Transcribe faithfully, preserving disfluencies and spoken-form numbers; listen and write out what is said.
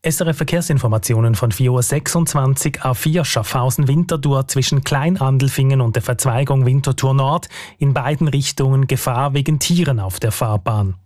S R F Verkehrsinformationen von vier Uhr sechsundzwanzig, A vier Schaffhausen-Winterthur zwischen Kleinandelfingen und der Verzweigung Winterthur Nord. In beiden Richtungen Gefahr wegen Tieren auf der Fahrbahn.